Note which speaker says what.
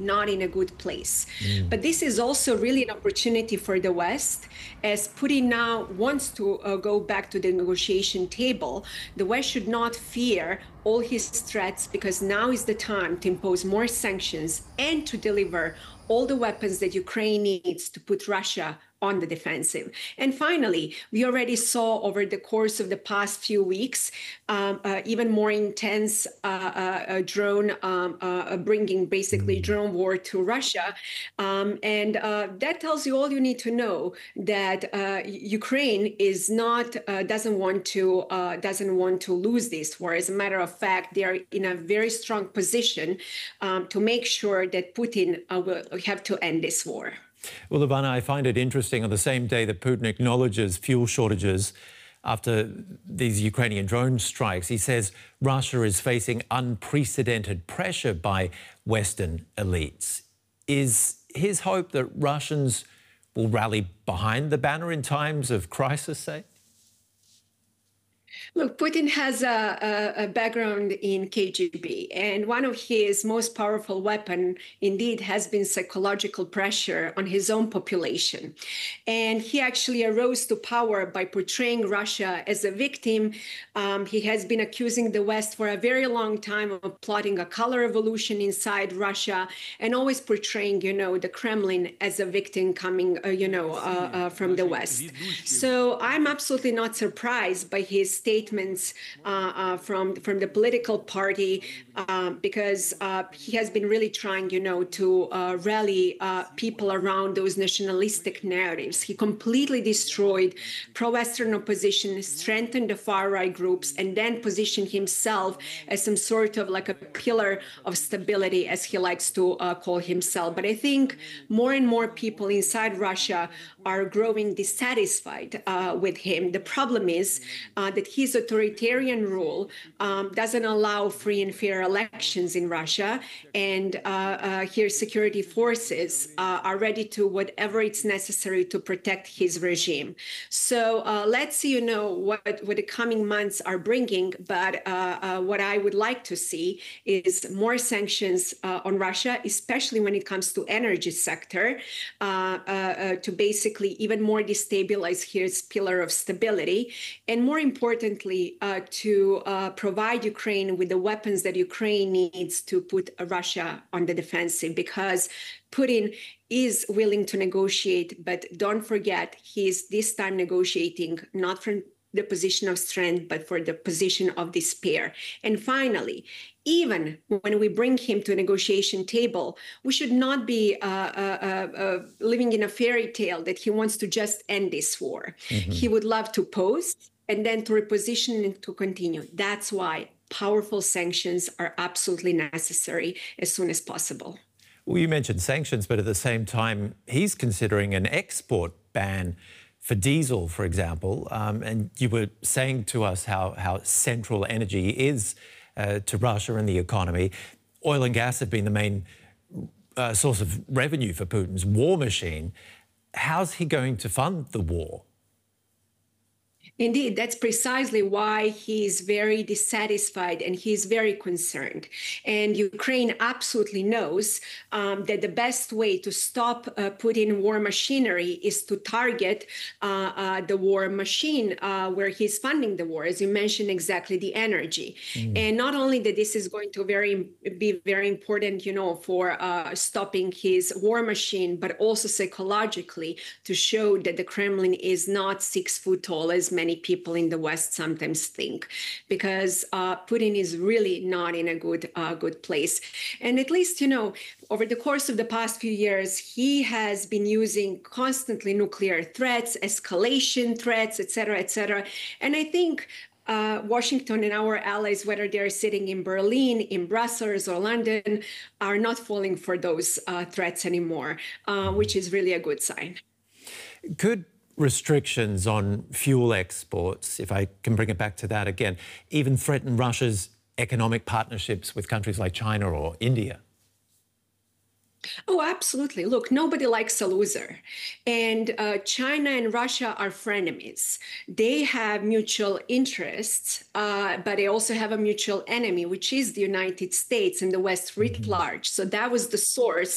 Speaker 1: not in a good place. But this is also really an opportunity for the West, as Putin now wants to go back to the negotiation table. The West should not fear all his threats, because now is the time to impose more sanctions and to deliver all the weapons that Ukraine needs to put Russia on the defensive. And finally, we already saw over the course of the past few weeks, even more intense drone, bringing basically drone war to Russia. And that tells you all you need to know, that Ukraine is not, doesn't want to lose this war. As a matter of fact, they are in a very strong position to make sure that Putin will have to end this war.
Speaker 2: Well, Ivana, I find it interesting, on the same day that Putin acknowledges fuel shortages after these Ukrainian drone strikes, he says Russia is facing unprecedented pressure by Western elites. Is his hope that Russians will rally behind the banner in times of crisis, say?
Speaker 1: Look, Putin has a background in KGB, and one of his most powerful weapons, indeed, has been psychological pressure on his own population. And he actually arose to power by portraying Russia as a victim. He has been accusing the West for a very long time of plotting a color revolution inside Russia, and always portraying, the Kremlin as a victim coming, from the West. So I'm absolutely not surprised by his statements from the political party, because he has been really trying, to rally people around those nationalistic narratives. He completely destroyed pro-Western opposition, strengthened the far-right groups, and then positioned himself as some sort of like a pillar of stability, as he likes to call himself. But I think more and more people inside Russia are growing dissatisfied with him. The problem is that his authoritarian rule doesn't allow free and fair elections in Russia, and here security forces are ready to whatever it's necessary to protect his regime. So let's see, what the coming months are bringing. But what I would like to see is more sanctions on Russia, especially when it comes to energy sector, to basically even more destabilize his pillar of stability, and more importantly, to provide Ukraine with the weapons that Ukraine needs to put Russia on the defensive, because Putin is willing to negotiate, but don't forget, he is this time negotiating not from the position of strength, but for the position of despair. And finally, even when we bring him to a negotiation table, we should not be living in a fairy tale that he wants to just end this war. He would love to pause and then to reposition and to continue. That's why powerful sanctions are absolutely necessary as soon as possible.
Speaker 2: Well, you mentioned sanctions, but at the same time, he's considering an export ban for diesel, for example. And you were saying to us how central energy is to Russia and the economy. Oil and gas have been the main source of revenue for Putin's war machine. How's he going to fund the war?
Speaker 1: Indeed, that's precisely why he's very dissatisfied and he's very concerned. And Ukraine absolutely knows that the best way to stop Putin war machinery is to target the war machine where he's funding the war, as you mentioned, exactly the energy. And not only that this is going to be very important, for stopping his war machine, but also psychologically to show that the Kremlin is not 6 foot tall, as many people in the West sometimes think, because Putin is really not in a good place. And at least, over the course of the past few years, he has been using constantly nuclear threats, escalation threats, et cetera, And I think Washington and our allies, whether they're sitting in Berlin, in Brussels, or London, are not falling for those threats anymore, which is really a good sign.
Speaker 2: Could restrictions on fuel exports, if I can bring it back to that again, even threaten Russia's economic partnerships with countries like China or India?
Speaker 1: Oh, absolutely. Look, nobody likes a loser. And China and Russia are frenemies. They have mutual interests, but they also have a mutual enemy, which is the United States and the West writ large. So that was the source